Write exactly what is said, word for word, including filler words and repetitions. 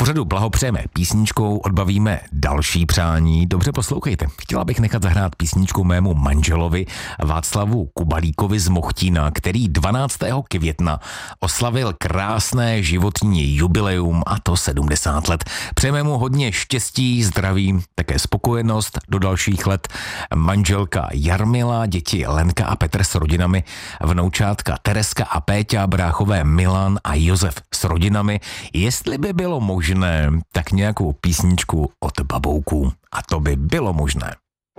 pořadu blahopřejeme písničkou, odbavíme další přání. Dobře poslouchejte. Chtěla bych nechat zahrát písničku mému manželovi Václavu Kubalíkovi z Mochtína, který dvanáctého května oslavil krásné životní jubileum, a to sedmdesát let. Přejeme mu hodně štěstí, zdraví, také spokojenost do dalších let. Manželka Jarmila, děti Lenka a Petr s rodinami, vnoučátka Tereska a Péťa, bráchové Milan a Josef s rodinami. Jestli by bylo možné, tak nějakou písničku od babouků. A to by bylo možné.